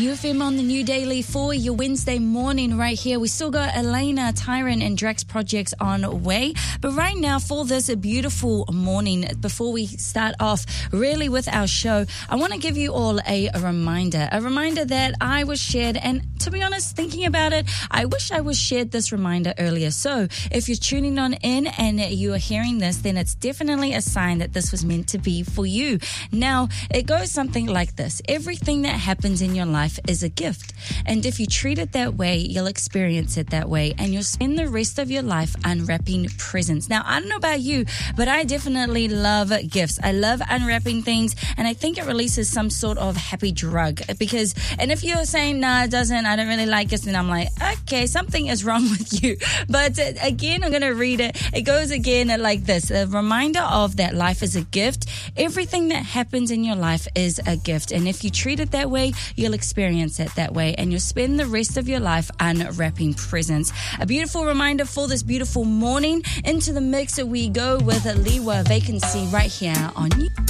UFM on the New Daily for your Wednesday morning right here. We still got Elena, Tyron and Drax projects on way. But right now for this beautiful morning, before we start off really with our show, I want to give you all a reminder that I was shared. And to be honest, thinking about it, I wish I was shared this reminder earlier. So if you're tuning on in and you are hearing this, then it's definitely a sign that this was meant to be for you. Now, it goes something like this. Everything that happens in your life is a gift. And if you treat it that way, you'll experience it that way. And you'll spend the rest of your life unwrapping presents. Now, I don't know about you, but I definitely love gifts. I love unwrapping things. And I think it releases some sort of happy drug. And if you're saying, nah, it doesn't, I don't really like it, then I'm like, okay, something is wrong with you. But again, I'm going to read it. It goes again like this. A reminder of that life is a gift. Everything that happens in your life is a gift. And if you treat it that way, you'll experience it that way. And you'll spend the rest of your life unwrapping presents. A beautiful reminder for this beautiful morning. Into the mix we go with Liwa Vacancy right here on